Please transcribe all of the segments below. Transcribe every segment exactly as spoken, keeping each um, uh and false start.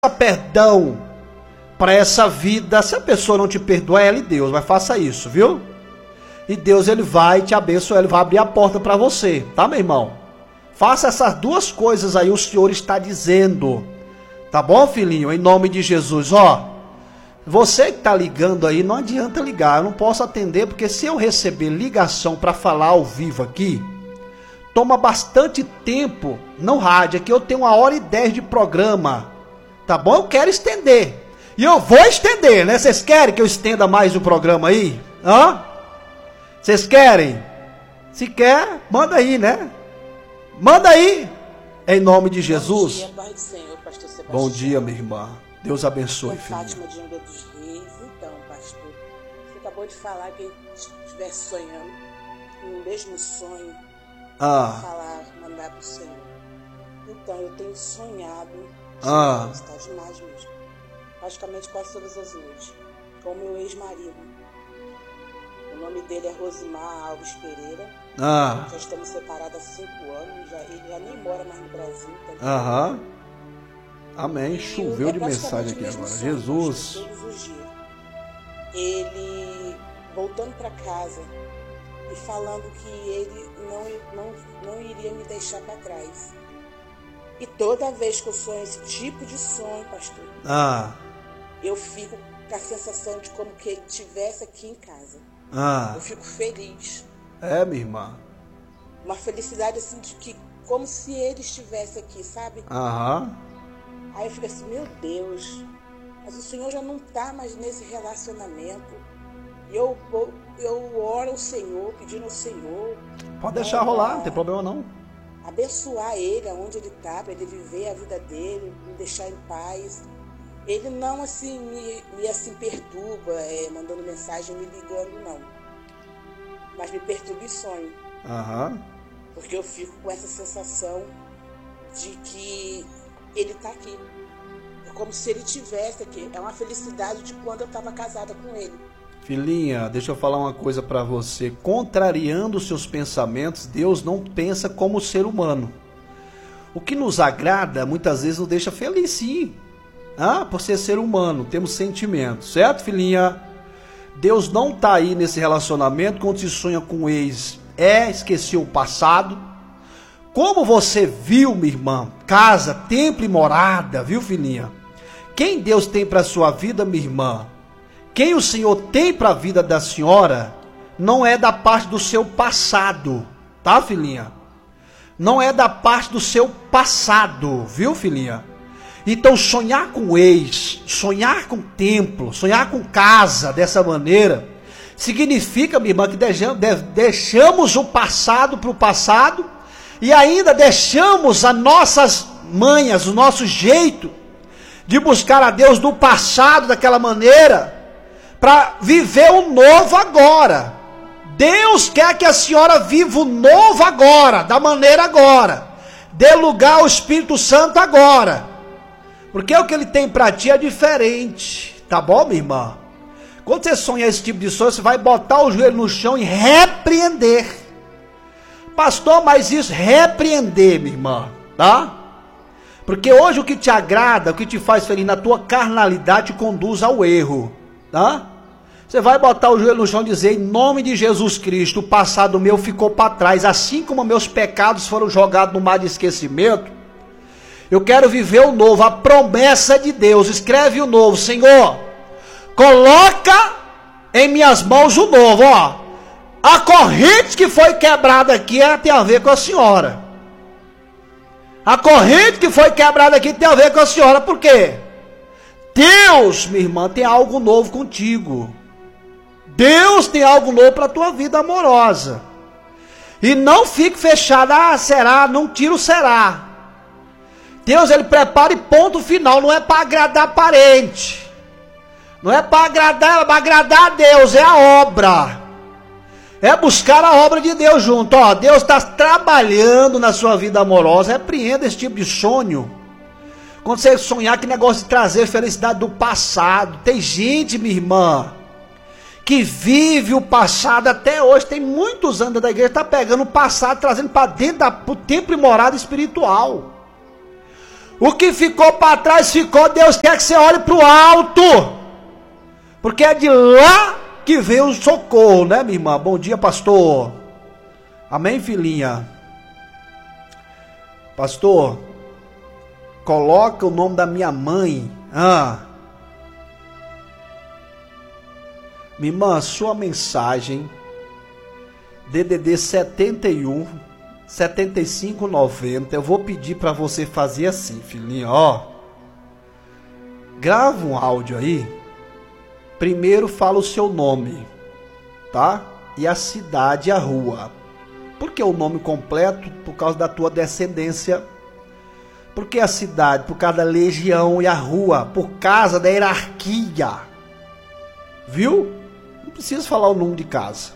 perdão para essa vida. Se a pessoa não te perdoar, é ela e Deus, mas faça isso, viu? E Deus, ele vai te abençoar, ele vai abrir a porta para você, tá, meu irmão? Faça essas duas coisas aí, o Senhor está dizendo, tá bom, filhinho? Em nome de Jesus, ó, você que tá ligando aí, não adianta ligar, eu não posso atender, porque se eu receber ligação para falar ao vivo aqui, toma bastante tempo no rádio, aqui eu tenho uma hora e dez de programa, tá bom? Eu quero estender, e eu vou estender, né? Vocês querem que eu estenda mais o programa aí? Hã? Vocês querem? Se quer, manda aí, né? Manda aí, em nome de Jesus. Bom dia, Pai do Senhor, pastor Sebastião. Bom dia, minha irmã. Deus abençoe, filho. Fátima de Angra dos Reis. Então, pastor, você acabou de falar que estivesse sonhando, no mesmo sonho, Ah. falar, mandar para o Senhor. Então, eu tenho sonhado, Ah. está demais mesmo, praticamente quase todas as noites, com o meu ex-marido. O nome dele é Rosimar Alves Pereira. Ah. Já estamos separados há cinco anos, já, ele já nem mora mais no Brasil. Tá? Aham. Amém. E Choveu é de mensagem aqui agora. Jesus. Todos os dias. Ele voltando para casa e falando que ele não, não, não iria me deixar para trás. E toda vez que eu sonho esse tipo de sonho, pastor, Ah. eu fico com a sensação de como que ele estivesse aqui em casa. Ah. Eu fico feliz. É, minha irmã. Uma felicidade assim de que, como se ele estivesse aqui, sabe? Aham. Aí eu fico assim, meu Deus, mas o Senhor já não está mais nesse relacionamento. E eu, eu, eu oro ao Senhor, pedindo ao Senhor. Pode deixar rolar, não tem problema não. Abençoar ele aonde ele está, para ele viver a vida dele, me deixar em paz. Ele não assim me, me assim, perturba, é, mandando mensagem, me ligando, não. Mas me perturba em sonho. Aham. Porque eu fico com essa sensação de que ele está aqui. É como se ele estivesse aqui. É uma felicidade de quando eu estava casada com ele. Filhinha, deixa eu falar uma coisa pra você. Contrariando os seus pensamentos, Deus não pensa como o ser humano. O que nos agrada, muitas vezes nos deixa feliz, sim. Ah, por ser ser humano, temos sentimentos, certo, filhinha? Deus não tá aí nesse relacionamento quando se sonha com o ex. É, esqueceu o passado. Como você viu, minha irmã, casa, templo e morada, viu, filhinha? Quem Deus tem para sua vida, minha irmã, quem o Senhor tem para a vida da senhora, não é da parte do seu passado, tá, filhinha? Não é da parte do seu passado, viu, filhinha? Então sonhar com ex, sonhar com templo, sonhar com casa dessa maneira, significa, minha irmã, que deixamos o passado para o passado e ainda deixamos as nossas manhas, o nosso jeito de buscar a Deus do passado daquela maneira para viver o novo agora. Deus quer que a senhora viva o novo agora, da maneira agora. Dê lugar ao Espírito Santo agora. Porque o que ele tem para ti é diferente, tá bom, minha irmã? Quando você sonha esse tipo de sonho, você vai botar o joelho no chão e repreender. Pastor, mas isso, repreender, minha irmã, tá? Porque hoje o que te agrada, o que te faz feliz na tua carnalidade, te conduz ao erro, tá? Você vai botar o joelho no chão e dizer, em nome de Jesus Cristo, o passado meu ficou para trás, assim como meus pecados foram jogados no mar de esquecimento. Eu quero viver o novo, a promessa de Deus. Escreve o novo, Senhor. Coloca em minhas mãos o novo, ó. A corrente que foi quebrada aqui, ela tem a ver com a senhora. A corrente que foi quebrada aqui tem a ver com a senhora. Por quê? Deus, minha irmã, tem algo novo contigo. Deus tem algo novo para a tua vida amorosa. E não fique fechado, ah, será, não tira o será. Deus, ele prepara e ponto final, não é para agradar parente, não é para agradar, é para agradar a Deus, é a obra, é buscar a obra de Deus junto, ó, Deus está trabalhando na sua vida amorosa, repreenda esse tipo de sonho, quando você sonhar que negócio de trazer felicidade do passado, tem gente, minha irmã, que vive o passado até hoje, tem muitos anos da igreja, está pegando o passado, trazendo para dentro do templo e morada espiritual. O que ficou para trás ficou. Deus quer que você olhe para o alto, porque é de lá que vem o socorro, né, minha irmã? Bom dia, pastor. Amém, filhinha? Pastor, coloca o nome da minha mãe. Ah. Minha irmã, sua mensagem, D D D setenta e um, setenta e cinco, noventa, eu vou pedir para você fazer assim, filhinha, ó. Grava um áudio aí. Primeiro fala o seu nome, tá? E a cidade e a rua. Por que o nome completo? Por causa da tua descendência. Por que a cidade? Por causa da legião. E a rua? Por causa da hierarquia. Viu? Não precisa falar o nome de casa.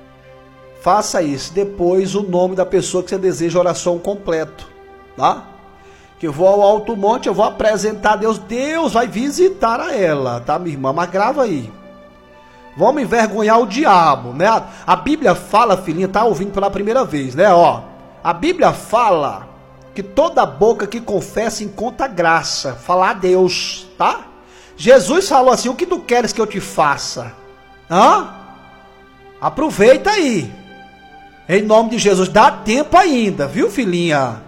Faça isso. Depois o nome da pessoa que você deseja oração completo, tá? Que eu vou ao alto monte, eu vou apresentar a Deus. Deus vai visitar a ela, tá, minha irmã? Mas grava aí. Vamos envergonhar o diabo, né? A, a Bíblia fala, filhinha, tá ouvindo pela primeira vez, né? Ó, a Bíblia fala que toda boca que confessa encontra graça. Falar a Deus, tá? Jesus falou assim: o que tu queres que eu te faça? Hã? Aproveita aí. Em nome de Jesus, dá tempo ainda, viu, filhinha?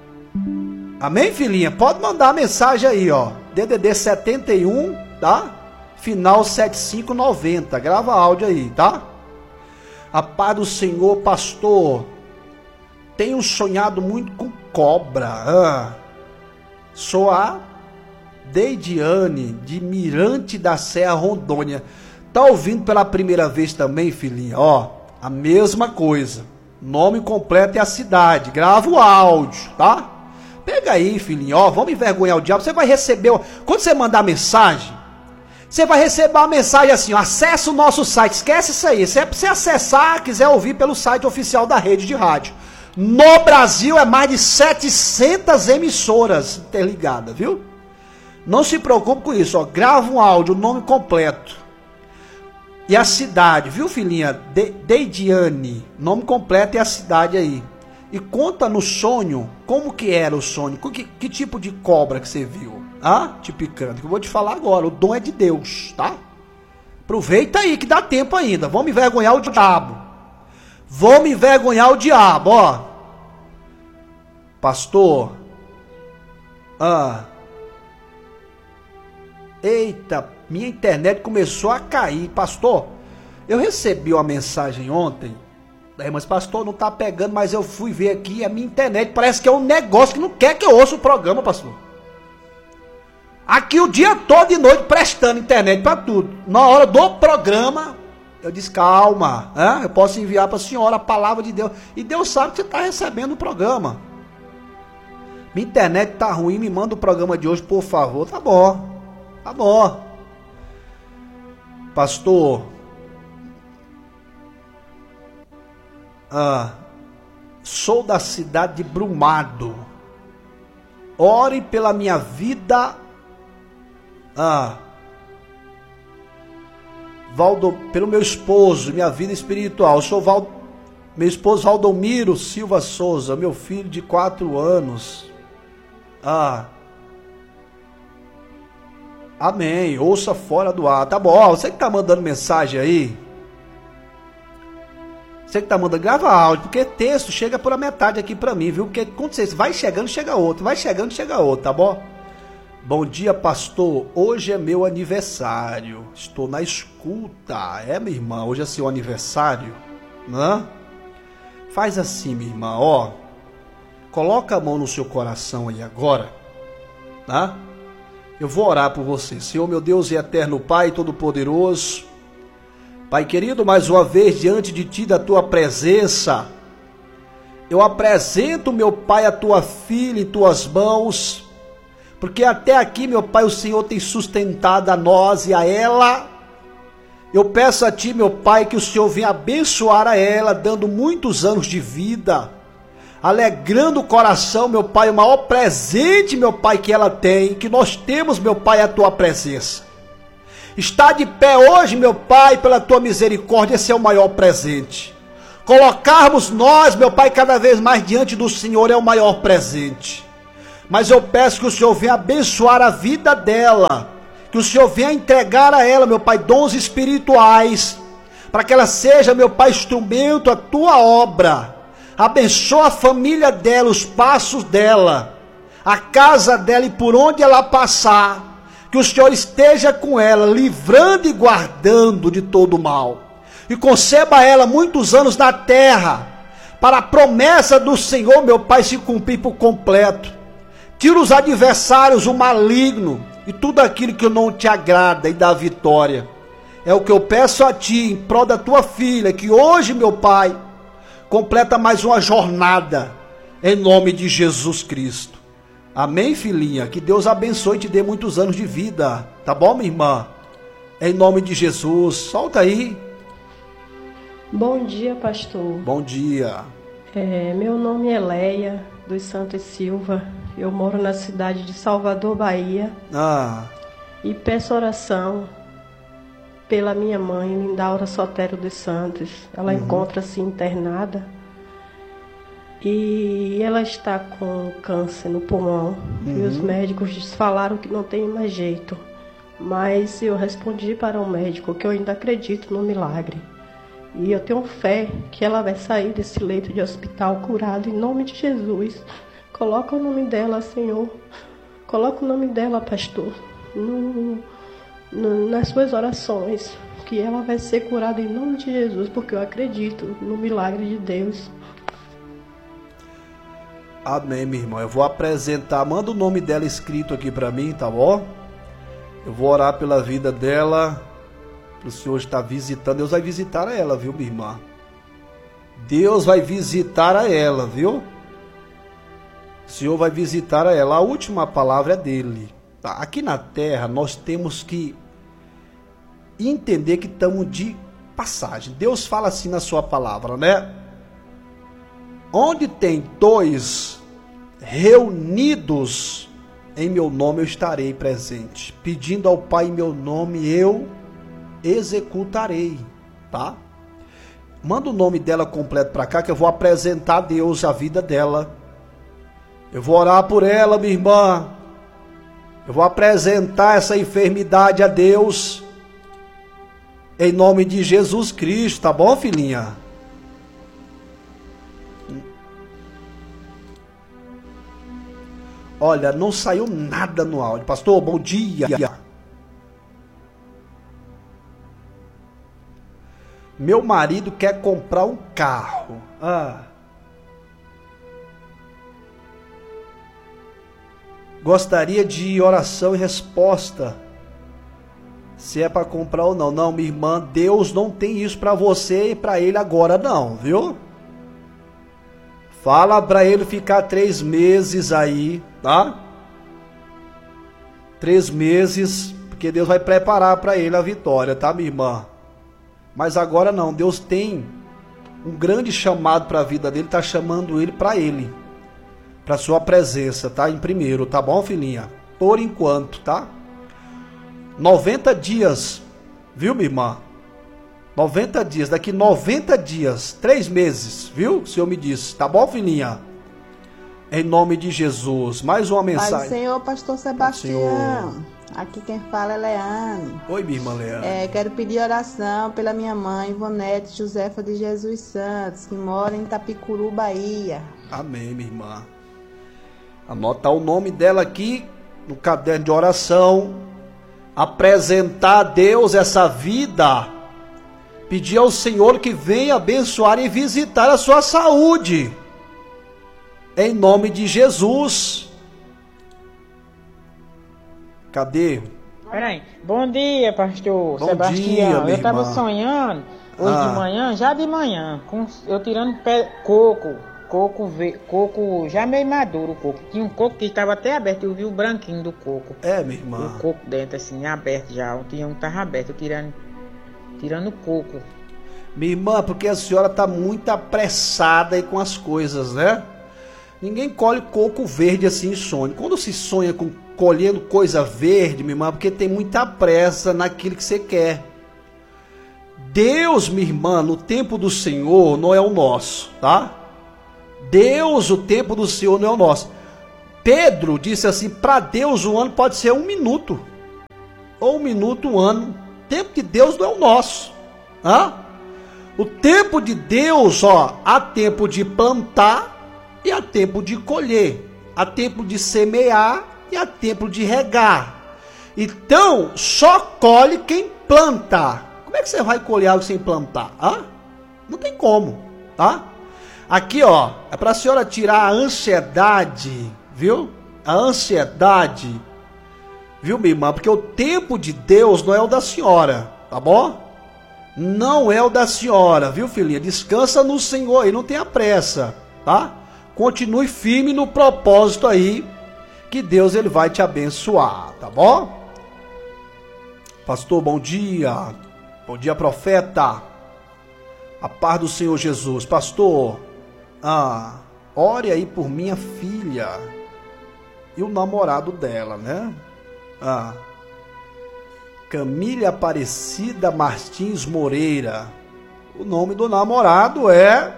Amém, filhinha? Pode mandar a mensagem aí, ó. D D D setenta e um, tá? Final setenta e cinco, noventa. Grava áudio aí, tá? A paz do Senhor, pastor. Tenho sonhado muito com cobra. Ah. Sou a Deidiane, de Mirante da Serra, Rondônia. Tá ouvindo pela primeira vez também, filhinha? Ó, a mesma coisa. Nome completo e a cidade. Grava o áudio, tá? Pega aí, filhinha, ó, vamos envergonhar o diabo. Você vai receber, quando você mandar mensagem, você vai receber uma mensagem assim, ó, acessa o nosso site. Esquece isso aí. Se é pra você acessar, quiser ouvir pelo site oficial da rede de rádio. No Brasil é mais de setecentas emissoras interligadas, viu? Não se preocupe com isso, ó. Grava um áudio, o nome completo. E a cidade, viu, filhinha? De Deidiane, nome completo e a cidade aí. E conta no sonho, como que era o sonho, que, que tipo de cobra que você viu, ah, te picando, que eu vou te falar agora, o dom é de Deus, tá? Aproveita aí que dá tempo ainda, vamos envergonhar o diabo, vamos envergonhar o diabo, ó. Pastor, ah, eita, minha internet começou a cair, pastor, eu recebi uma mensagem ontem. É, mas pastor, não tá pegando, mas eu fui ver aqui, a minha internet parece que é um negócio que não quer que eu ouça o programa, pastor. Aqui o dia todo de noite prestando internet para tudo. Na hora do programa, eu disse, calma, hein? Eu posso enviar para a senhora a palavra de Deus. E Deus sabe que você está recebendo o programa. Minha internet tá ruim, me manda o programa de hoje, por favor. Tá bom, tá bom. Pastor, Ah, sou da cidade de Brumado. Ore pela minha vida. Ah, Valdo, pelo meu esposo, minha vida espiritual. Eu sou Val, meu esposo Valdomiro Silva Souza, meu filho de quatro anos. Ah, amém. Ouça fora do ar. Tá bom, você que tá mandando mensagem aí. Você que tá mandando, grava áudio, porque texto chega por a metade aqui pra mim, viu? Porque quando você vai chegando, chega outro, vai chegando, chega outro, tá bom? Bom dia, pastor, hoje é meu aniversário, estou na escuta. É, minha irmã, hoje é seu aniversário, né? Faz assim, minha irmã, ó, coloca a mão no seu coração aí agora, tá? Eu vou orar por você. Senhor, meu Deus e eterno Pai Todo-Poderoso, Pai querido, mais uma vez diante de Ti, da Tua presença, eu apresento, meu Pai, a Tua filha em Tuas mãos, porque até aqui, meu Pai, o Senhor tem sustentado a nós e a ela. Eu peço a Ti, meu Pai, que o Senhor venha abençoar a ela, dando muitos anos de vida, alegrando o coração, meu Pai, o maior presente, meu Pai, que ela tem, que nós temos, meu Pai, a Tua presença. Está de pé hoje, meu Pai, pela Tua misericórdia, esse é o maior presente. Colocarmos nós, meu Pai, cada vez mais diante do Senhor é o maior presente. Mas eu peço que o Senhor venha abençoar a vida dela, que o Senhor venha entregar a ela, meu Pai, dons espirituais, para que ela seja, meu Pai, instrumento, a tua obra. Abençoa a família dela, os passos dela, a casa dela e por onde ela passar. Que o Senhor esteja com ela, livrando e guardando de todo mal. E conceba a ela muitos anos na terra, para a promessa do Senhor, meu Pai, se cumprir por completo. Tira os adversários, o maligno e tudo aquilo que não te agrada e dá vitória. É o que eu peço a ti, em prol da tua filha, que hoje, meu Pai, completa mais uma jornada, em nome de Jesus Cristo. Amém, filhinha? Que Deus abençoe e te dê muitos anos de vida, tá bom, minha irmã? Em nome de Jesus, solta aí. Bom dia, pastor. Bom dia. É, meu nome é Leia, dos Santos Silva. Eu moro na cidade de Salvador, Bahia. Ah. E peço oração pela minha mãe, Lindaura Sotero dos Santos. Ela uhum. encontra-se internada e ela está com câncer no pulmão. Uhum. E os médicos falaram que não tem mais jeito. Mas eu respondi para o médico que eu ainda acredito no milagre. E eu tenho fé que ela vai sair desse leito de hospital curada em nome de Jesus. Coloca o nome dela, Senhor. Coloca o nome dela, pastor, no, no, nas suas orações. Que ela vai ser curada em nome de Jesus, porque eu acredito no milagre de Deus. Amém, minha irmã. Eu vou apresentar, manda o nome dela escrito aqui para mim, tá bom? Eu vou orar pela vida dela. O Senhor está visitando. Deus vai visitar a ela, viu, minha irmã? Deus vai visitar a ela, viu? O Senhor vai visitar a ela. A última palavra é dele. Aqui na terra nós temos que entender que estamos de passagem. Deus fala assim na sua palavra, né? Onde tem dois reunidos em meu nome, eu estarei presente. Pedindo ao Pai em meu nome, eu executarei, tá? Manda o nome dela completo para cá, que eu vou apresentar a Deus a vida dela. Eu vou orar por ela, minha irmã. Eu vou apresentar essa enfermidade a Deus, em nome de Jesus Cristo, tá bom, filhinha? Olha, não saiu nada no áudio. Pastor, bom dia. Meu marido quer comprar um carro. Ah. Gostaria de oração e resposta. Se é para comprar ou não. Não, minha irmã, Deus não tem isso para você e para ele agora não, viu? Fala para ele ficar três meses aí, tá? Três meses, porque Deus vai preparar para ele a vitória, tá, minha irmã? Mas agora não, Deus tem um grande chamado para a vida dele, tá chamando ele para ele, para sua presença, tá? Em primeiro, tá bom, filhinha? Por enquanto, tá? noventa dias, viu, minha irmã? noventa dias, daqui noventa dias, três meses, viu? O Senhor me disse, tá bom, filhinha? Em nome de Jesus, mais uma mensagem. Pai do Senhor, pastor Sebastião. Senhor. Aqui quem fala é Leane. Oi, minha irmã Leane. É, quero pedir oração pela minha mãe, Ivonete Josefa de Jesus Santos, que mora em Itapicuru, Bahia. Amém, minha irmã. Anotar o nome dela aqui no caderno de oração. Apresentar a Deus essa vida. Pedir ao Senhor que venha abençoar e visitar a sua saúde. Em nome de Jesus. Cadê? Peraí. Bom dia, pastor Bom Sebastião. Dia, eu estava irmã. sonhando hoje ah. de manhã, já de manhã, com, eu tirando pé, coco, coco, coco já meio maduro o coco. Tinha um coco que estava até aberto, eu vi o branquinho do coco. É, minha irmã. O coco dentro, assim, aberto já. Tinha um que estava aberto, eu tirando, tirando coco. Minha irmã, porque a senhora está muito apressada aí com as coisas, né? Ninguém colhe coco verde assim em sonho. Quando se sonha com colhendo coisa verde, minha irmã, porque tem muita pressa naquilo que você quer. Deus, minha irmã, no tempo do Senhor não é o nosso, tá? Deus, o tempo do Senhor não é o nosso. Pedro disse assim, para Deus um ano pode ser um minuto. Ou um minuto, um ano. O tempo de Deus não é o nosso. Hã? O tempo de Deus, ó, há tempo de plantar e há tempo de colher. Há tempo de semear e há tempo de regar. Então, só colhe quem planta. Como é que você vai colher algo sem plantar? Hã? Não tem como, tá? Aqui, ó, é para a senhora tirar a ansiedade, viu? A ansiedade, viu, minha irmã? Porque o tempo de Deus não é o da senhora, tá bom? Não é o da senhora, viu, filhinha? Descansa no Senhor e não tenha pressa, tá? Continue firme no propósito aí, que Deus ele vai te abençoar, tá bom? Pastor, bom dia. Bom dia, profeta. A paz do Senhor Jesus. Pastor, ah, ore aí por minha filha e o namorado dela, né? Ah, Camila Aparecida Martins Moreira. O nome do namorado é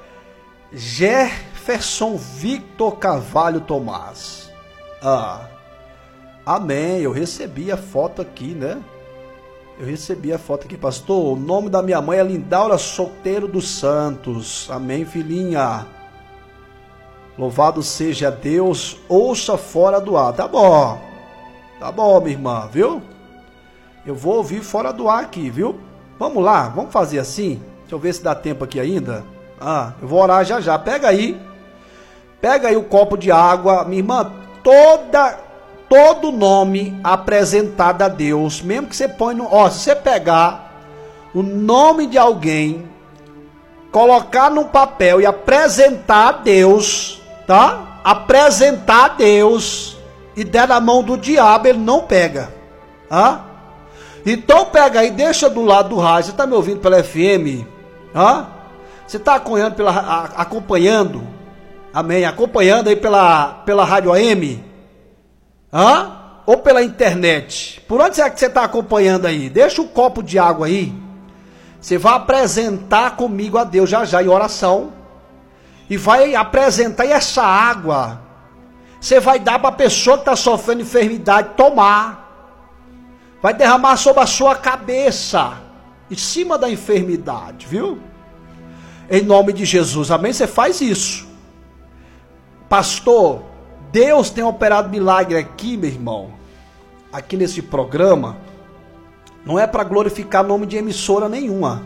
Jefferson Victor Carvalho Tomás. Ah, amém. Eu recebi a foto aqui, né? Eu recebi a foto aqui, pastor. O nome da minha mãe é Lindaura Solteiro dos Santos. Amém, filhinha. Louvado seja Deus. Ouça fora do ar. Tá bom. Tá bom, minha irmã, viu? Eu vou ouvir fora do ar aqui, viu? Vamos lá, vamos fazer assim. Deixa eu ver se dá tempo aqui ainda. Ah, eu vou orar já já. Pega aí. Pega aí o copo de água. Minha irmã, toda... todo nome apresentado a Deus, mesmo que você põe no... Ó, se você pegar o nome de alguém, colocar num papel e apresentar a Deus, tá? Apresentar a Deus e der na mão do diabo, ele não pega. Tá? Então pega aí, deixa do lado do rádio. Você tá me ouvindo pela F M? Tá? Você tá acompanhando pela... A, acompanhando? Amém? Acompanhando aí pela, pela rádio A M? Hã? Ou pela internet? Por onde é que você está acompanhando aí? Deixa um copo de água aí. Você vai apresentar comigo a Deus já já em oração. E vai apresentar e essa água você vai dar para a pessoa que está sofrendo enfermidade tomar. Vai derramar sobre a sua cabeça, em cima da enfermidade, viu? Em nome de Jesus, amém? Você faz isso. Pastor, Deus tem operado milagre aqui, meu irmão, aqui nesse programa, não é para glorificar nome de emissora nenhuma.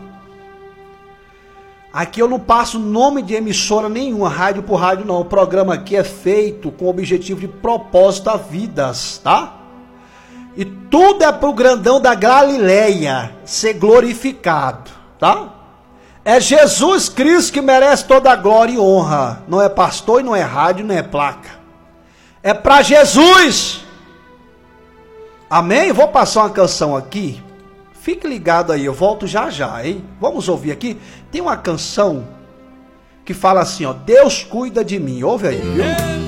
Aqui eu não passo nome de emissora nenhuma, rádio por rádio não. O programa aqui é feito com o objetivo de propósito a vidas, tá? E tudo é pro grandão da Galileia ser glorificado, tá? É Jesus Cristo que merece toda a glória e honra. Não é pastor e não é rádio, não é placa. É para Jesus. Amém? Vou passar uma canção aqui. Fique ligado aí, eu volto já já, hein? Vamos ouvir aqui. Tem uma canção que fala assim, ó. Deus cuida de mim. Ouve aí, viu?